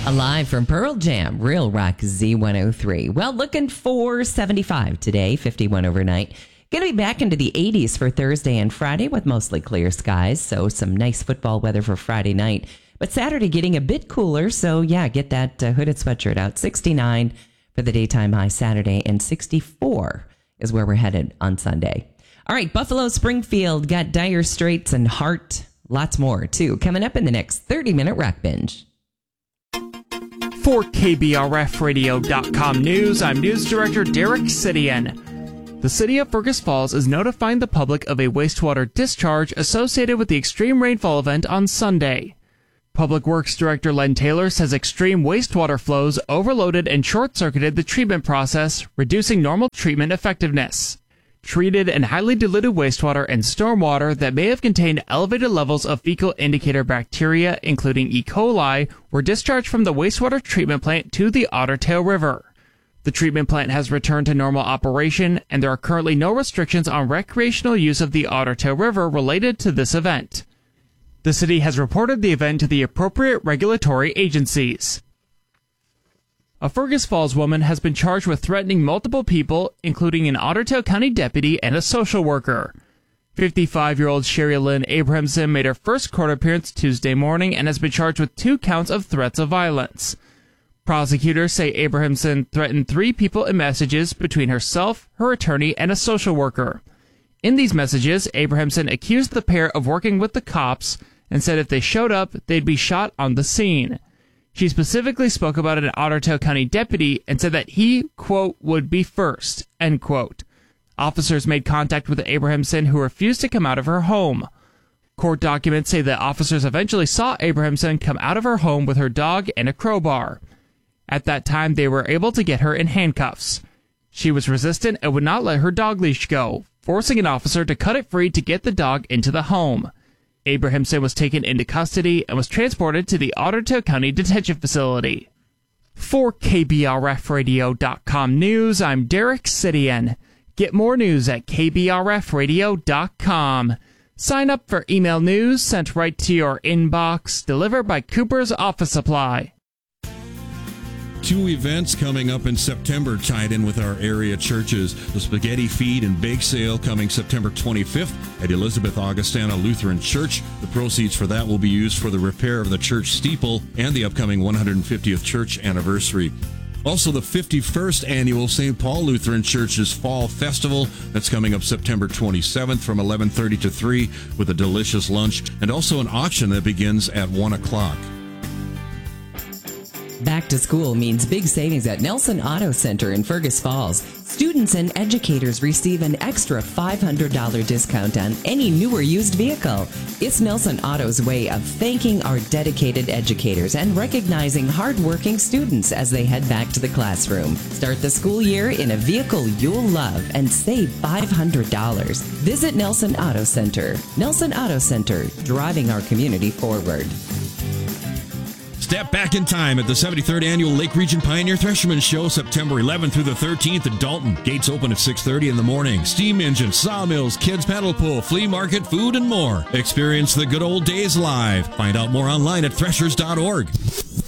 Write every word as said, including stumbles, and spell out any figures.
Alive from Pearl Jam, Real Rock Z one oh three. Well, looking for seventy-five today, fifty-one overnight. Going to be back into the eighties for Thursday and Friday with mostly clear skies. So some nice football weather for Friday night. But Saturday getting a bit cooler. So yeah, get that uh, hooded sweatshirt out. sixty-nine for the daytime high Saturday and sixty-four is where we're headed on Sunday. All right, Buffalo Springfield got Dire Straits and Heart. Lots more too coming up in the next thirty minute Rock Binge. For K B R F radio dot com News, I'm News Director Derek Sidian. The city of Fergus Falls is notifying the public of a wastewater discharge associated with the extreme rainfall event on Sunday. Public Works Director Len Taylor says extreme wastewater flows overloaded and short-circuited the treatment process, reducing normal treatment effectiveness. Treated and highly diluted wastewater and stormwater that may have contained elevated levels of fecal indicator bacteria, including E. coli, were discharged from the wastewater treatment plant to the Otter Tail River. The treatment plant has returned to normal operation, and there are currently no restrictions on recreational use of the Otter Tail River related to this event. The city has reported the event to the appropriate regulatory agencies. A Fergus Falls woman has been charged with threatening multiple people, including an Otter Tail County deputy and a social worker. fifty-five-year-old Sherry Lynn Abrahamson made her first court appearance Tuesday morning and has been charged with two counts of threats of violence. Prosecutors say Abrahamson threatened three people in messages between herself, her attorney, and a social worker. In these messages, Abrahamson accused the pair of working with the cops and said if they showed up, they'd be shot on the scene. She specifically spoke about an Otter Tail County deputy and said that he, quote, would be first, end quote. Officers made contact with Abrahamson, who refused to come out of her home. Court documents say that officers eventually saw Abrahamson come out of her home with her dog and a crowbar. At that time, they were able to get her in handcuffs. She was resistant and would not let her dog leash go, forcing an officer to cut it free to get the dog into the home. Abrahamson was taken into custody and was transported to the Otter Tail County Detention Facility. For K B R F radio dot com News, I'm Derek Sidian. Get more news at K B R F radio dot com. Sign up for email news sent right to your inbox, delivered by Cooper's Office Supply. Two events coming up in September tied in with our area churches. The Spaghetti Feed and Bake Sale coming September twenty-fifth at Elizabeth Augustana Lutheran Church. The proceeds for that will be used for the repair of the church steeple and the upcoming one hundred fiftieth church anniversary. Also, the fifty-first annual Saint Paul Lutheran Church's Fall Festival. That's coming up September twenty-seventh from eleven thirty to three with a delicious lunch, and also an auction that begins at one o'clock. Back to school means big savings at Nelson Auto Center in Fergus Falls. Students and educators receive an extra five hundred dollars discount on any new or used vehicle. It's Nelson Auto's way of thanking our dedicated educators and recognizing hardworking students as they head back to the classroom. Start the school year in a vehicle you'll love and save five hundred dollars. Visit Nelson Auto Center. Nelson Auto Center, driving our community forward. Step back in time at the seventy-third Annual Lake Region Pioneer Thresherman Show, September eleventh through the thirteenth in Dalton. Gates open at six thirty in the morning. Steam engines, sawmills, kids paddle pool, flea market, food, and more. Experience the good old days live. Find out more online at threshers dot org.